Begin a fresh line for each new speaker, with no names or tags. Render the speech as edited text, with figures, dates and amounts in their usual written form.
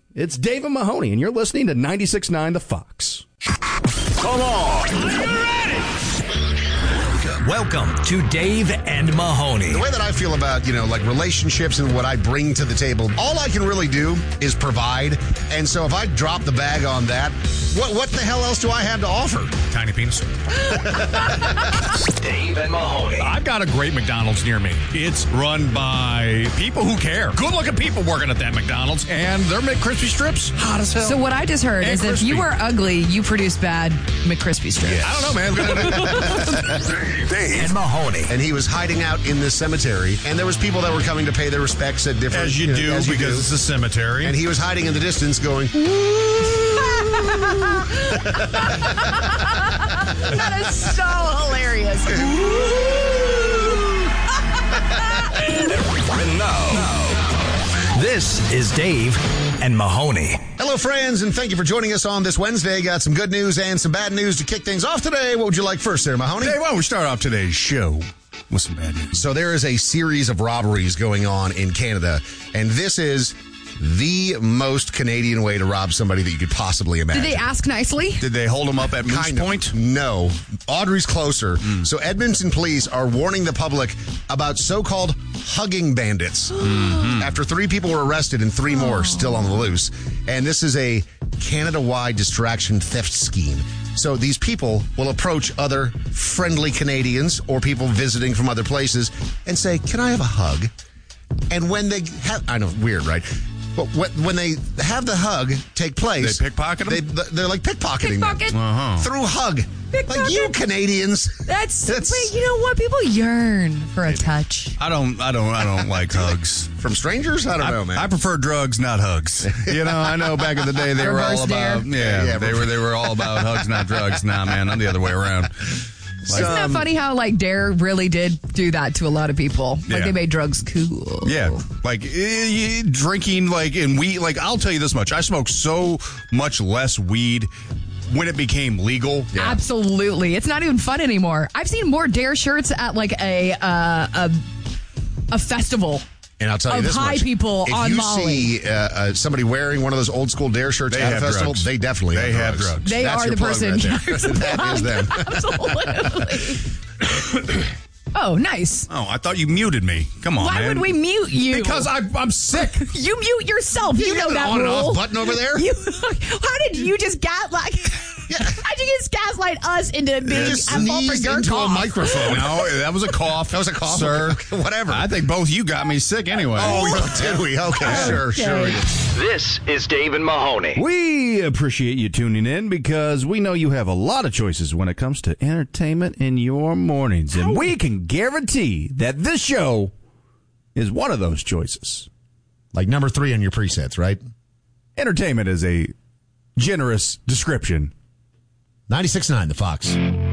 It's Dave and Mahoney, and you're listening to 96.9 The Fox.
Come on. Are you ready?
Welcome to Dave and Mahoney.
The way that I feel about, like relationships and what I bring to the table, all I can really do is provide. And so if I drop the bag on that, what the hell else do I have to offer?
Tiny penis.
Dave and Mahoney.
I've got a great McDonald's near me. It's run by people who care. Good-looking people working at that McDonald's. And their McCrispy strips, hot as hell.
So what I just heard
And
is if you
crispy.
are ugly, you produce bad McCrispy strips.
Yes.
I don't know, man.
Dave and Mahoney.
And he was hiding out in this cemetery, and there was people that were coming to pay their respects at different...
As you do, because it's a cemetery.
And he was hiding in the distance going...
That is so hilarious.
And now, this is Dave and Mahoney.
Hello, friends, and thank you for joining us on this Wednesday. Got some good news and some bad news to kick things off today. What would you like first there, Mahoney?
Hey, why don't we start off today's show with some bad news?
So there is a series of robberies going on in Canada, and this is the most Canadian way to rob somebody that you could possibly imagine.
Did they ask nicely?
Did they hold him up at Moose
Kind of.
Point?
No. Audrey's closer. So Edmonton police are warning the public about so-called hugging bandits. After 3 people were arrested and 3 more still on the loose. And this is a Canada-wide distraction theft scheme. So these people will approach other friendly Canadians or people visiting from other places and say, "Can I have a hug?" And when they have... I know, weird, right? But when they have the hug take place...
They pickpocket them?
They're like pickpocketing
Pickpocket?
them. Through hug.
Pickpocket?
Like you Canadians.
Wait, you know what? People yearn for a touch.
I don't like hugs.
From strangers? I don't know, man.
I prefer drugs, not hugs. I know back in the day they were all
Reverse
about
dare.
they were all about hugs, not drugs. Nah, man, I'm the other way around.
Isn't that funny how Dare really did do that to a lot of people? Like
Yeah.
they made drugs cool.
Yeah, like drinking, and weed. I'll tell you this much: I smoked so much less weed when it became legal.
Absolutely. It's not even fun anymore. I've seen more Dare shirts at a festival.
And I'll tell you
of
this
high
much.
people
if
on
you
Molly.
see somebody wearing one of those old school Dare shirts
They
at a
have
festival,
drugs.
they definitely
They have
drugs.
drugs.
They
That's
are
your
the
plug
person.
right there. That is them.
Absolutely. Oh, nice.
Oh, I thought you muted me. Come on,
Why
man.
would we mute you?
Because I'm sick.
You mute yourself. You know
have an
that
on and
rule.
off button over there?
How did you just gaslight? How'd you just gaslight us into being
Just
at fault for
sneezed
your
into a
cough?
microphone.
No, that was a cough.
That was a cough?
sir.
Whatever.
I think both you got me sick anyway.
Did we? Okay, sure.
This is Dave and Mahoney.
We appreciate you tuning in because we know you have a lot of choices when it comes to entertainment in your mornings. And we can guarantee that this show is one of those choices.
Like number 3 on your presets, right?
Entertainment is a generous description.
96.9, The Fox.